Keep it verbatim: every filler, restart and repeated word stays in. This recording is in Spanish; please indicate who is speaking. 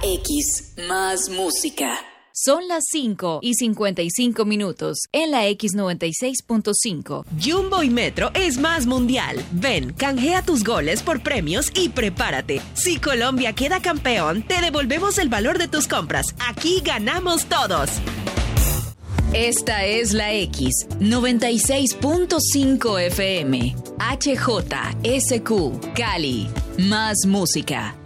Speaker 1: X, más música.
Speaker 2: Son las cinco y cincuenta y cinco minutos en la X noventa y seis punto cinco.
Speaker 3: Jumbo y Metro es más mundial. Ven, canjea tus goles por premios y prepárate. Si Colombia queda campeón, te devolvemos el valor de tus compras. Aquí ganamos todos.
Speaker 2: Esta es la X noventa y seis punto cinco F M. H J S Q, Cali. Más música.